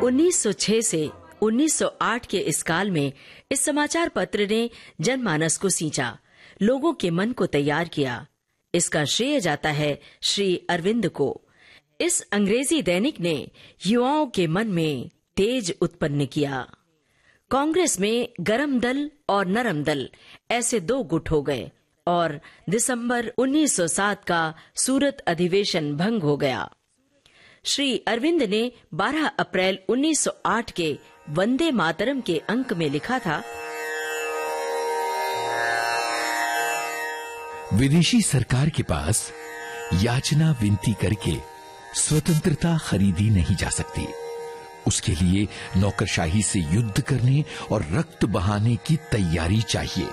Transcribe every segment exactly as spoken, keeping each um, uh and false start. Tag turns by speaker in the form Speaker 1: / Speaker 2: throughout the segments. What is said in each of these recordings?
Speaker 1: उन्नीस सौ छह से उन्नीस सौ आठ के इस काल में इस समाचार पत्र ने जनमानस को सींचा, लोगों के मन को तैयार किया। इसका श्रेय जाता है श्री अरविंद को। इस अंग्रेजी दैनिक ने युवाओं के मन में तेज उत्पन्न किया। कांग्रेस में गरम दल और नरम दल ऐसे दो गुट हो गए और दिसंबर उन्नीस सौ सात का सूरत अधिवेशन भंग हो गया। श्री अरविंद ने बारह अप्रैल उन्नीस सौ आठ के वंदे मातरम के अंक में लिखा था,
Speaker 2: विदेशी सरकार के पास याचना विनती करके स्वतंत्रता खरीदी नहीं जा सकती। उसके लिए नौकरशाही से युद्ध करने और रक्त बहाने की तैयारी चाहिए।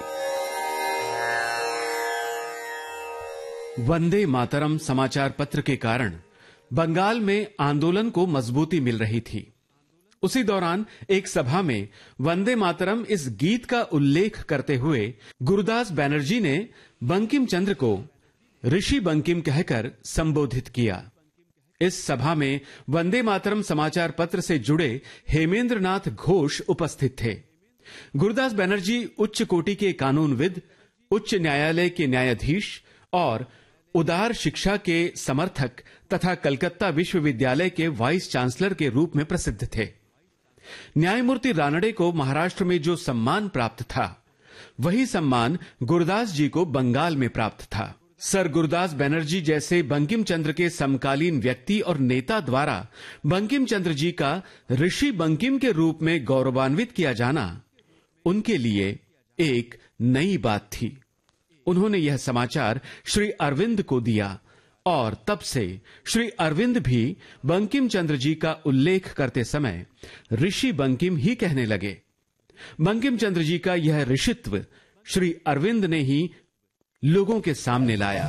Speaker 3: वंदे मातरम समाचार पत्र के कारण बंगाल में आंदोलन को मजबूती मिल रही थी। उसी दौरान एक सभा में वंदे मातरम इस गीत का उल्लेख करते हुए गुरुदास बनर्जी ने बंकिम चंद्र को ऋषि बंकिम कहकर संबोधित किया। इस सभा में वंदे मातरम समाचार पत्र से जुड़े हेमेंद्र नाथ घोष उपस्थित थे। गुरुदास बनर्जी उच्च कोटि के कानूनविद, उच्च न्यायालय के न्यायाधीश और उदार शिक्षा के समर्थक तथा कलकत्ता विश्वविद्यालय के वाइस चांसलर के रूप में प्रसिद्ध थे। न्यायमूर्ति रानडे को महाराष्ट्र में जो सम्मान प्राप्त था, वही सम्मान गुरुदास जी को बंगाल में प्राप्त था। सर गुरुदास बनर्जी जैसे बंकिम चंद्र के समकालीन व्यक्ति और नेता द्वारा बंकिम चंद्र जी का ऋषि बंकिम के रूप में गौरवान्वित किया जाना उनके लिए एक नई बात थी। उन्होंने यह समाचार श्री अरविंद को दिया और तब से श्री अरविंद भी बंकिम चंद्र जी का उल्लेख करते समय ऋषि बंकिम ही कहने लगे। बंकिम चंद्र जी का यह ऋषित्व श्री अरविंद ने ही लोगों के सामने लाया।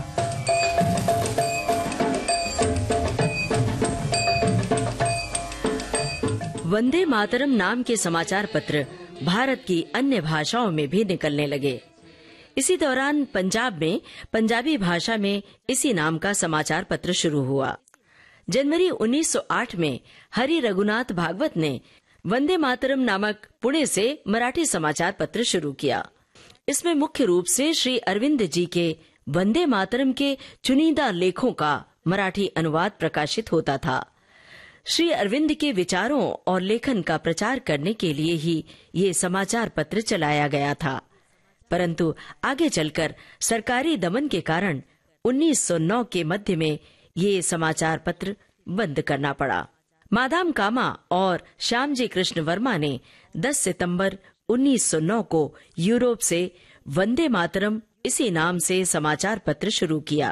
Speaker 1: वंदे मातरम नाम के समाचार पत्र भारत की अन्य भाषाओं में भी निकलने लगे। इसी दौरान पंजाब में पंजाबी भाषा में इसी नाम का समाचार पत्र शुरू हुआ। जनवरी उन्नीस सौ आठ में हरि रघुनाथ भागवत ने वंदे मातरम नामक पुणे से मराठी समाचार पत्र शुरू किया। इसमें मुख्य रूप से श्री अरविंद जी के वंदे मातरम के चुनिंदा लेखों का मराठी अनुवाद प्रकाशित होता था। श्री अरविंद के विचारों और लेखन का प्रचार करने के लिए ही ये समाचार पत्र चलाया गया था, परंतु आगे चलकर सरकारी दमन के कारण उन्नीस सौ नौ के मध्य में ये समाचार पत्र बंद करना पड़ा। मादाम कामा और श्यामजी कृष्ण वर्मा ने दस सितंबर उन्नीस सौ नौ को यूरोप से वंदे मातरम इसी नाम से समाचार पत्र शुरू किया।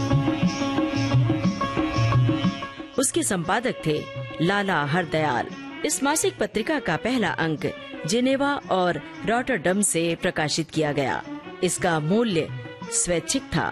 Speaker 1: उसके संपादक थे लाला हरदयाल। इस मासिक पत्रिका का पहला अंक जिनेवा और रॉटरडम से प्रकाशित किया गया। इसका मूल्य स्वैच्छिक था।